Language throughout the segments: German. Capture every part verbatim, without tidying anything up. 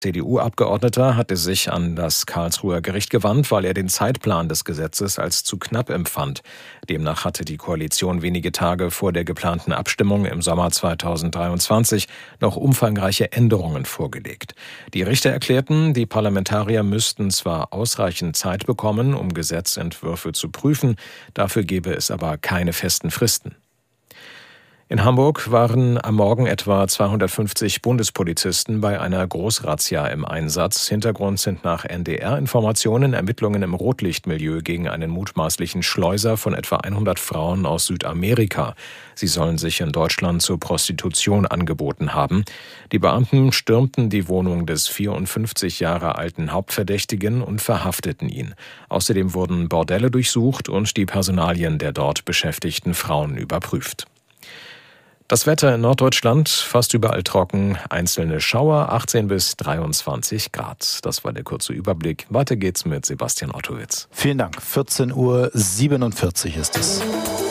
C D U-Abgeordneter hatte sich an das Karlsruher Gericht gewandt, weil er den Zeitplan des Gesetzes als zu knapp empfand. Demnach hatte die Koalition wenige Tage vor der geplanten Abstimmung im Sommer zweitausenddreiundzwanzig noch umfangreiche Änderungen vorgelegt. Die Richter erklärten, die Parlamentarier müssten zwar ausreichend Zeit bekommen, um Gesetzentwürfe zu prüfen, dafür gebe es aber keine festen Fristen. In Hamburg waren am Morgen etwa zweihundertfünfzig Bundespolizisten bei einer Großrazzia im Einsatz. Hintergrund sind nach N D R-Informationen Ermittlungen im Rotlichtmilieu gegen einen mutmaßlichen Schleuser von etwa hundert Frauen aus Südamerika. Sie sollen sich in Deutschland zur Prostitution angeboten haben. Die Beamten stürmten die Wohnung des vierundfünfzig Jahre alten Hauptverdächtigen und verhafteten ihn. Außerdem wurden Bordelle durchsucht und die Personalien der dort beschäftigten Frauen überprüft. Das Wetter in Norddeutschland fast überall trocken, einzelne Schauer, achtzehn bis dreiundzwanzig Grad. Das war der kurze Überblick. Weiter geht's mit Sebastian Ottowitz. Vielen Dank. vierzehn Uhr siebenundvierzig ist es.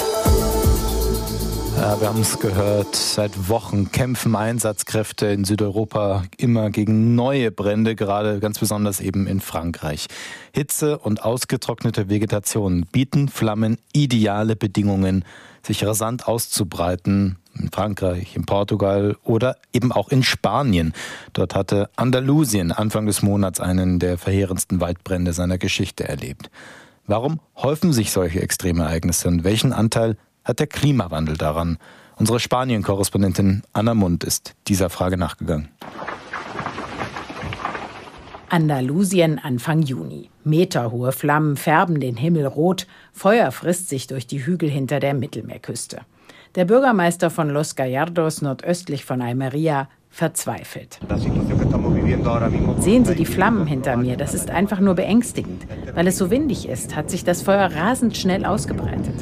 Ja, wir haben es gehört, seit Wochen kämpfen Einsatzkräfte in Südeuropa immer gegen neue Brände, gerade ganz besonders eben in Frankreich. Hitze und ausgetrocknete Vegetation bieten Flammen ideale Bedingungen, sich rasant auszubreiten. In Frankreich, in Portugal oder eben auch in Spanien. Dort hatte Andalusien Anfang des Monats einen der verheerendsten Waldbrände seiner Geschichte erlebt. Warum häufen sich solche Extremereignisse und welchen Anteil hat der Klimawandel daran? Unsere Spanien-Korrespondentin Anna Mund ist dieser Frage nachgegangen. Andalusien Anfang Juni. Meterhohe Flammen färben den Himmel rot, Feuer frisst sich durch die Hügel hinter der Mittelmeerküste. Der Bürgermeister von Los Gallardos, nordöstlich von Almería, verzweifelt. Sehen Sie die Flammen hinter mir, das ist einfach nur beängstigend. Weil es so windig ist, hat sich das Feuer rasend schnell ausgebreitet.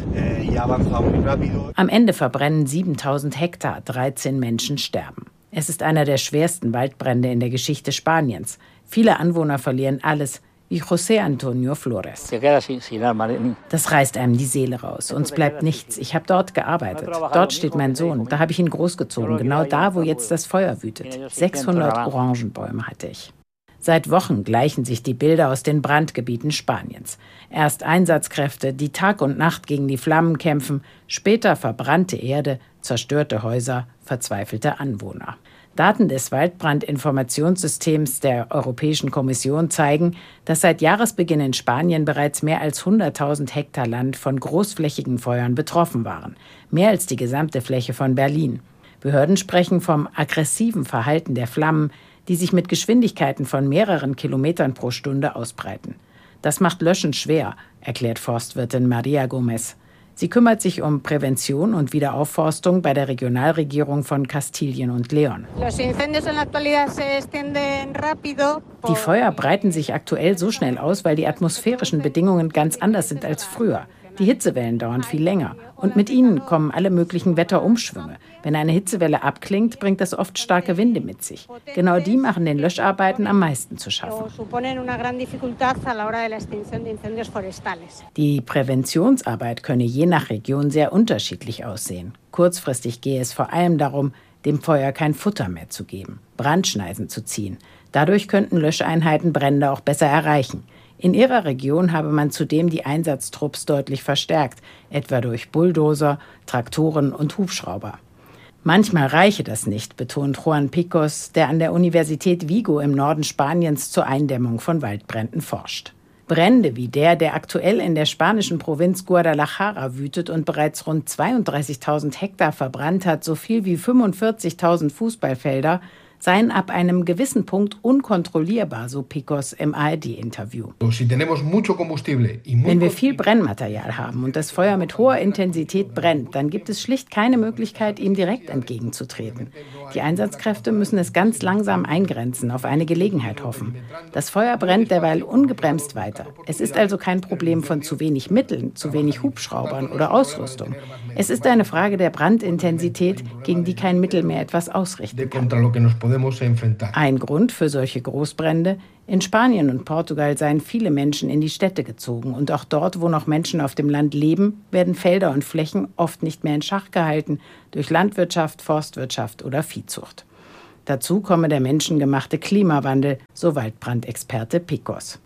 Am Ende verbrennen siebentausend Hektar, dreizehn Menschen sterben. Es ist einer der schwersten Waldbrände in der Geschichte Spaniens. Viele Anwohner verlieren alles, wie José Antonio Flores. Das reißt einem die Seele raus. Uns bleibt nichts. Ich habe dort gearbeitet. Dort steht mein Sohn. Da habe ich ihn großgezogen. Genau da, wo jetzt das Feuer wütet. sechshundert Orangenbäume hatte ich. Seit Wochen gleichen sich die Bilder aus den Brandgebieten Spaniens. Erst Einsatzkräfte, die Tag und Nacht gegen die Flammen kämpfen. Später verbrannte Erde, zerstörte Häuser, verzweifelte Anwohner. Daten des Waldbrandinformationssystems der Europäischen Kommission zeigen, dass seit Jahresbeginn in Spanien bereits mehr als hunderttausend Hektar Land von großflächigen Feuern betroffen waren. Mehr als die gesamte Fläche von Berlin. Behörden sprechen vom aggressiven Verhalten der Flammen, die sich mit Geschwindigkeiten von mehreren Kilometern pro Stunde ausbreiten. Das macht Löschen schwer, erklärt Forstwirtin Maria Gomez. Sie kümmert sich um Prävention und Wiederaufforstung bei der Regionalregierung von Kastilien und León. Die Feuer breiten sich aktuell so schnell aus, weil die atmosphärischen Bedingungen ganz anders sind als früher. Die Hitzewellen dauern viel länger und mit ihnen kommen alle möglichen Wetterumschwünge. Wenn eine Hitzewelle abklingt, bringt das oft starke Winde mit sich. Genau die machen den Löscharbeiten am meisten zu schaffen. Die Präventionsarbeit könne je nach Region sehr unterschiedlich aussehen. Kurzfristig gehe es vor allem darum, dem Feuer kein Futter mehr zu geben, Brandschneisen zu ziehen. Dadurch könnten Löscheinheiten Brände auch besser erreichen. In ihrer Region habe man zudem die Einsatztrupps deutlich verstärkt, etwa durch Bulldozer, Traktoren und Hubschrauber. Manchmal reiche das nicht, betont Juan Picos, der an der Universität Vigo im Norden Spaniens zur Eindämmung von Waldbränden forscht. Brände wie der, der aktuell in der spanischen Provinz Guadalajara wütet und bereits rund zweiunddreißigtausend Hektar verbrannt hat, so viel wie fünfundvierzigtausend Fußballfelder, seien ab einem gewissen Punkt unkontrollierbar, so Picos im A R D-Interview. Wenn wir viel Brennmaterial haben und das Feuer mit hoher Intensität brennt, dann gibt es schlicht keine Möglichkeit, ihm direkt entgegenzutreten. Die Einsatzkräfte müssen es ganz langsam eingrenzen, auf eine Gelegenheit hoffen. Das Feuer brennt derweil ungebremst weiter. Es ist also kein Problem von zu wenig Mitteln, zu wenig Hubschraubern oder Ausrüstung. Es ist eine Frage der Brandintensität, gegen die kein Mittel mehr etwas ausrichten kann. Ein Grund für solche Großbrände: in Spanien und Portugal seien viele Menschen in die Städte gezogen und auch dort, wo noch Menschen auf dem Land leben, werden Felder und Flächen oft nicht mehr in Schach gehalten durch Landwirtschaft, Forstwirtschaft oder Viehzucht. Dazu komme der menschengemachte Klimawandel, so Waldbrandexperte Picos.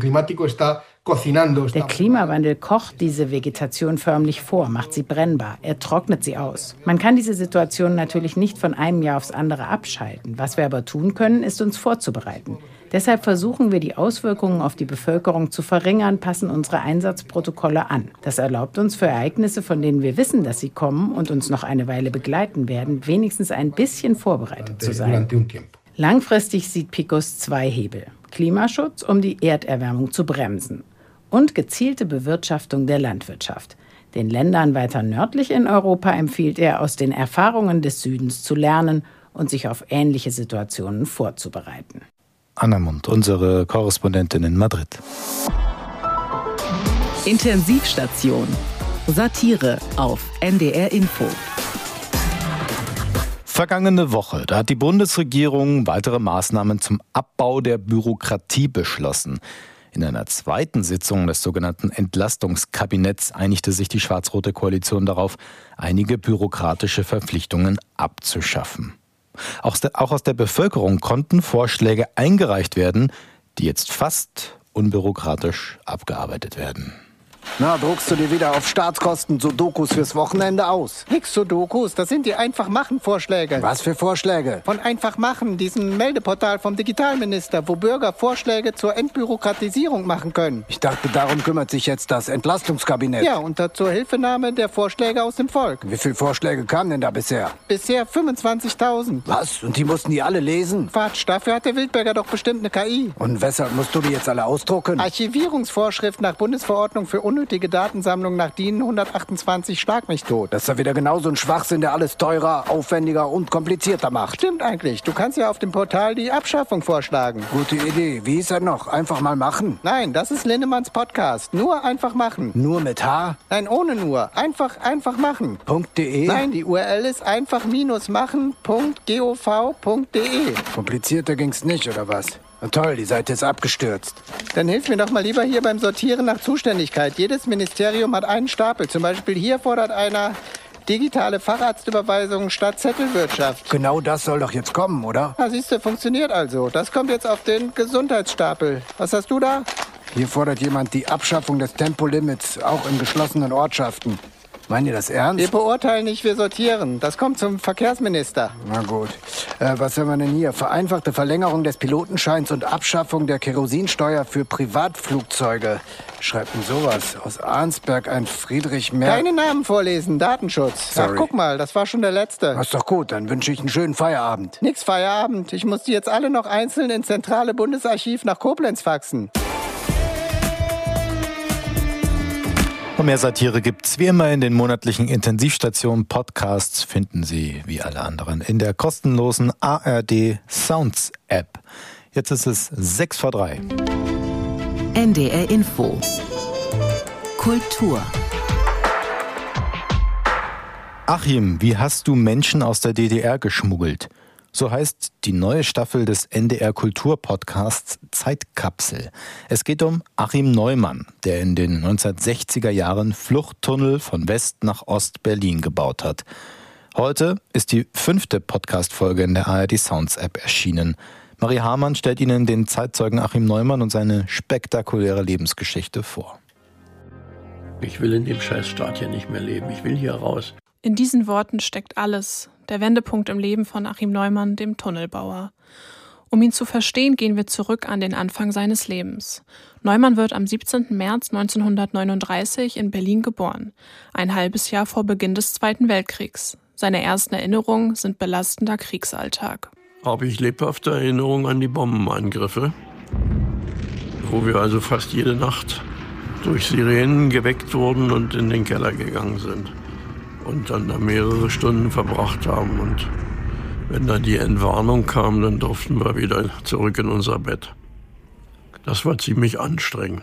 Der Klimawandel kocht diese Vegetation förmlich vor, macht sie brennbar, er trocknet sie aus. Man kann diese Situation natürlich nicht von einem Jahr aufs andere abschalten. Was wir aber tun können, ist uns vorzubereiten. Deshalb versuchen wir, die Auswirkungen auf die Bevölkerung zu verringern, passen unsere Einsatzprotokolle an. Das erlaubt uns für Ereignisse, von denen wir wissen, dass sie kommen und uns noch eine Weile begleiten werden, wenigstens ein bisschen vorbereitet zu sein. Langfristig sieht Picos zwei Hebel: Klimaschutz, um die Erderwärmung zu bremsen, und gezielte Bewirtschaftung der Landwirtschaft. Den Ländern weiter nördlich in Europa empfiehlt er, aus den Erfahrungen des Südens zu lernen und sich auf ähnliche Situationen vorzubereiten. Anna Mundt, unsere Korrespondentin in Madrid. Intensivstation. Satire auf N D R Info. Vergangene Woche, da hat die Bundesregierung weitere Maßnahmen zum Abbau der Bürokratie beschlossen. In einer zweiten Sitzung des sogenannten Entlastungskabinetts einigte sich die schwarz-rote Koalition darauf, einige bürokratische Verpflichtungen abzuschaffen. Auch aus der Bevölkerung konnten Vorschläge eingereicht werden, die jetzt fast unbürokratisch abgearbeitet werden. Na, druckst du dir wieder auf Staatskosten Sudokus fürs Wochenende aus? Nix Sudokus, das sind die Einfach-Machen-Vorschläge. Was für Vorschläge? Von Einfach-Machen, diesem Meldeportal vom Digitalminister, wo Bürger Vorschläge zur Entbürokratisierung machen können. Ich dachte, darum kümmert sich jetzt das Entlastungskabinett. Ja, unter zur Hilfenahme der Vorschläge aus dem Volk. Wie viele Vorschläge kamen denn da bisher? Bisher fünfundzwanzigtausend. Was? Und die mussten die alle lesen? Quatsch, dafür hat der Wildberger doch bestimmt eine K I. Und weshalb musst du die jetzt alle ausdrucken? Archivierungsvorschrift nach Bundesverordnung für unnötige Datensammlung nach D I N hundertachtundzwanzig, schlag mich tot. Das ist ja wieder genauso ein Schwachsinn, der alles teurer, aufwendiger und komplizierter macht. Stimmt eigentlich. Du kannst ja auf dem Portal die Abschaffung vorschlagen. Gute Idee. Wie ist er noch? Einfach mal machen? Nein, das ist Lindemanns Podcast. Nur einfach machen. Nur mit H? Nein, ohne nur. Einfach, einfach machen. .de? Nein, die U R L ist einfach-machen punkt gov punkt de. Komplizierter ging's nicht, oder was? Na toll, die Seite ist abgestürzt. Dann hilf mir doch mal lieber hier beim Sortieren nach Zuständigkeit. Jedes Ministerium hat einen Stapel. Zum Beispiel hier fordert einer digitale Facharztüberweisung statt Zettelwirtschaft. Genau das soll doch jetzt kommen, oder? Na, siehst du, funktioniert also. Das kommt jetzt auf den Gesundheitsstapel. Was hast du da? Hier fordert jemand die Abschaffung des Tempolimits, auch in geschlossenen Ortschaften. Meint ihr das ernst? Wir beurteilen nicht, wir sortieren. Das kommt zum Verkehrsminister. Na gut. Äh, was haben wir denn hier? Vereinfachte Verlängerung des Pilotenscheins und Abschaffung der Kerosinsteuer für Privatflugzeuge. Schreibt denn sowas? Aus Arnsberg ein Friedrich Merz. Keine Namen vorlesen, Datenschutz. Sorry. Ach, guck mal, das war schon der letzte. Das ist doch gut, dann wünsche ich einen schönen Feierabend. Nix Feierabend. Ich muss die jetzt alle noch einzeln ins zentrale Bundesarchiv nach Koblenz faxen. Und mehr Satire gibt's wie immer in den monatlichen Intensivstationen. Podcasts finden Sie wie alle anderen in der kostenlosen A R D Sounds App. Jetzt ist es sechs vor drei. N D R Info. Kultur. Achim, wie hast du Menschen aus der D D R geschmuggelt? So heißt die neue Staffel des N D R Kultur-Podcasts Zeitkapsel. Es geht um Achim Neumann, der in den neunzehnhundertsechziger Jahren Fluchttunnel von West nach Ost-Berlin gebaut hat. Heute ist die fünfte Podcast-Folge in der A R D Sounds App erschienen. Marie Hamann stellt Ihnen den Zeitzeugen Achim Neumann und seine spektakuläre Lebensgeschichte vor. Ich will in dem Scheißstaat hier nicht mehr leben. Ich will hier raus. In diesen Worten steckt alles. Der Wendepunkt im Leben von Achim Neumann, dem Tunnelbauer. Um ihn zu verstehen, gehen wir zurück an den Anfang seines Lebens. Neumann wird am siebzehnten März neunzehnhundertneununddreißig in Berlin geboren, ein halbes Jahr vor Beginn des Zweiten Weltkriegs. Seine ersten Erinnerungen sind belastender Kriegsalltag. Habe ich lebhafte Erinnerungen an die Bombenangriffe, wo wir also fast jede Nacht durch Sirenen geweckt wurden und in den Keller gegangen sind. Und dann da mehrere Stunden verbracht haben. Und wenn dann die Entwarnung kam, dann durften wir wieder zurück in unser Bett. Das war ziemlich anstrengend.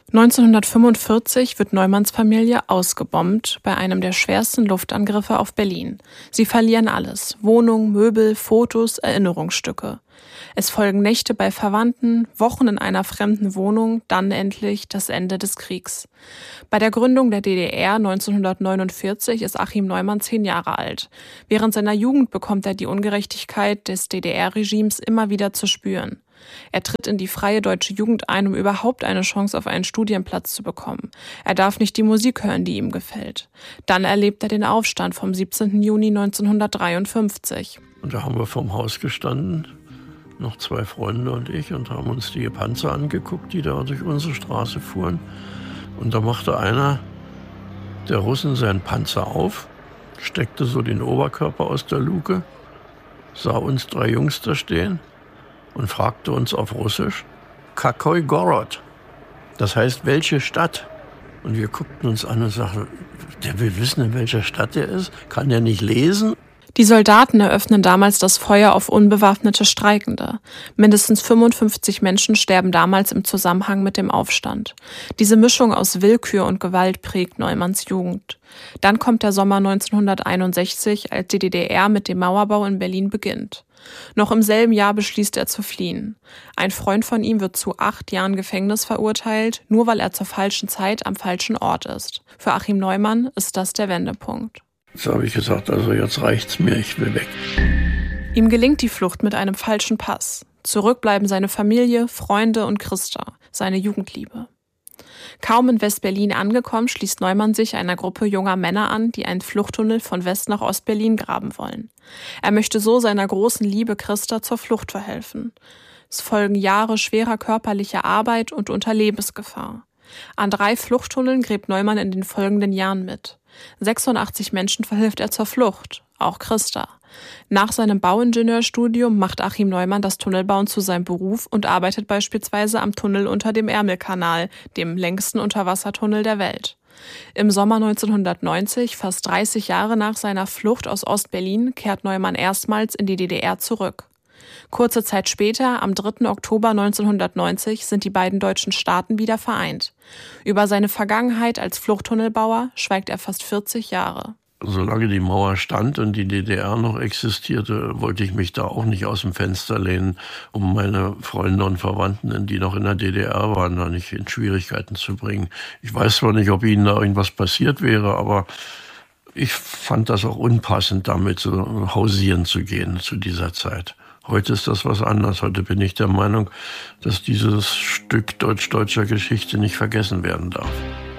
neunzehnhundertfünfundvierzig wird Neumanns Familie ausgebombt bei einem der schwersten Luftangriffe auf Berlin. Sie verlieren alles: Wohnung, Möbel, Fotos, Erinnerungsstücke. Es folgen Nächte bei Verwandten, Wochen in einer fremden Wohnung, dann endlich das Ende des Kriegs. Bei der Gründung der D D R neunzehnhundertneunundvierzig ist Achim Neumann zehn Jahre alt. Während seiner Jugend bekommt er die Ungerechtigkeit des D D R-Regimes immer wieder zu spüren. Er tritt in die Freie Deutsche Jugend ein, um überhaupt eine Chance auf einen Studienplatz zu bekommen. Er darf nicht die Musik hören, die ihm gefällt. Dann erlebt er den Aufstand vom siebzehnten Juni neunzehnhundertdreiundfünfzig. Und da haben wir vorm Haus gestanden, noch zwei Freunde und ich, und haben uns die Panzer angeguckt, die da durch unsere Straße fuhren. Und da machte einer der Russen seinen Panzer auf, steckte so den Oberkörper aus der Luke, sah uns drei Jungs da stehen und fragte uns auf Russisch: Kakoi Gorod? Das heißt, welche Stadt? Und wir guckten uns an und sagten: Der will wissen, in welcher Stadt er ist? Kann der nicht lesen? Die Soldaten eröffnen damals das Feuer auf unbewaffnete Streikende. Mindestens fünfundfünfzig Menschen sterben damals im Zusammenhang mit dem Aufstand. Diese Mischung aus Willkür und Gewalt prägt Neumanns Jugend. Dann kommt der Sommer neunzehnhunderteinundsechzig, als die D D R mit dem Mauerbau in Berlin beginnt. Noch im selben Jahr beschließt er zu fliehen. Ein Freund von ihm wird zu acht Jahren Gefängnis verurteilt, nur weil er zur falschen Zeit am falschen Ort ist. Für Achim Neumann ist das der Wendepunkt. Jetzt habe ich gesagt, also jetzt reicht's mir, ich will weg. Ihm gelingt die Flucht mit einem falschen Pass. Zurück bleiben seine Familie, Freunde und Christa, seine Jugendliebe. Kaum in West-Berlin angekommen, schließt Neumann sich einer Gruppe junger Männer an, die einen Fluchttunnel von West nach Ost-Berlin graben wollen. Er möchte so seiner großen Liebe Christa zur Flucht verhelfen. Es folgen Jahre schwerer körperlicher Arbeit und unter Lebensgefahr. An drei Fluchttunneln gräbt Neumann in den folgenden Jahren mit. sechsundachtzig Menschen verhilft er zur Flucht, auch Christa. Nach seinem Bauingenieurstudium macht Achim Neumann das Tunnelbauen zu seinem Beruf und arbeitet beispielsweise am Tunnel unter dem Ärmelkanal, dem längsten Unterwassertunnel der Welt. Im Sommer neunzehnhundertneunzig, fast dreißig Jahre nach seiner Flucht aus Ost-Berlin, kehrt Neumann erstmals in die D D R zurück. Kurze Zeit später, am dritten Oktober neunzehnhundertneunzig, sind die beiden deutschen Staaten wieder vereint. Über seine Vergangenheit als Fluchttunnelbauer schweigt er fast vierzig Jahre. Solange die Mauer stand und die D D R noch existierte, wollte ich mich da auch nicht aus dem Fenster lehnen, um meine Freunde und Verwandten, die noch in der D D R waren, da nicht in Schwierigkeiten zu bringen. Ich weiß zwar nicht, ob ihnen da irgendwas passiert wäre, aber ich fand das auch unpassend, damit so hausieren zu gehen zu dieser Zeit. Heute ist das was anderes. Heute bin ich der Meinung, dass dieses Stück deutsch-deutscher Geschichte nicht vergessen werden darf.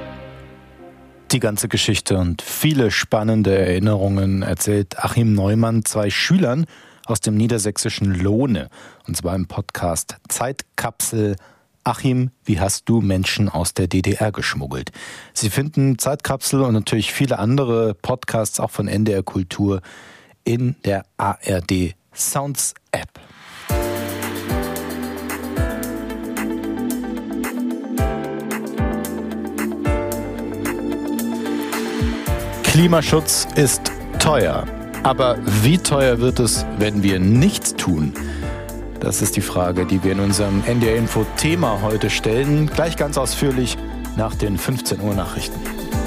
Die ganze Geschichte und viele spannende Erinnerungen erzählt Achim Neumann zwei Schülern aus dem niedersächsischen Lohne. Und zwar im Podcast Zeitkapsel. Achim, wie hast du Menschen aus der D D R geschmuggelt? Sie finden Zeitkapsel und natürlich viele andere Podcasts auch von N D R Kultur in der A R D Sounds App. Klimaschutz ist teuer. Aber wie teuer wird es, wenn wir nichts tun? Das ist die Frage, die wir in unserem N D R Info Thema heute stellen. Gleich ganz ausführlich nach den fünfzehn Uhr Nachrichten.